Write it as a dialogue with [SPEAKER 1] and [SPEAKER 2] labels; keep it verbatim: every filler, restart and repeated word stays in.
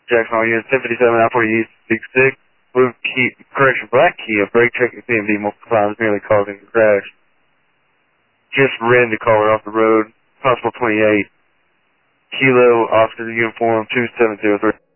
[SPEAKER 1] Jackson, all units, ten fifty-seven, I forty East, six six. Blue key, correction, black key, a brake check at C M D multiple times, nearly causing a crash. Just ran the caller off the road, possible twenty-eight. Kilo, Oscar, uniform, two seven zero three.